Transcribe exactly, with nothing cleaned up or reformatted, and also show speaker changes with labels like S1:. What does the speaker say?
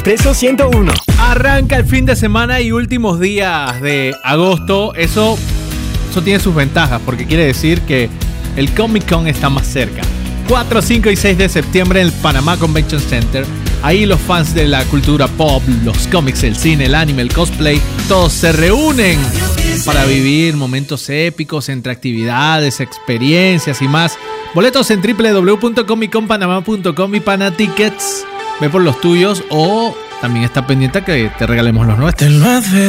S1: Expreso ciento uno.
S2: Arranca el fin de semana y últimos días de agosto. Eso, eso tiene sus ventajas porque quiere decir que el Comic Con está más cerca. cuatro, cinco y seis de septiembre en el Panamá Convention Center. Ahí los fans de la cultura pop, los cómics, el cine, el anime, el cosplay, todos se reúnen para vivir momentos épicos entre actividades, experiencias y más. Boletos en doble u doble u doble u punto comic con panamá punto com y Panatickets. Ve por los tuyos o también está pendiente que te regalemos los nuestros.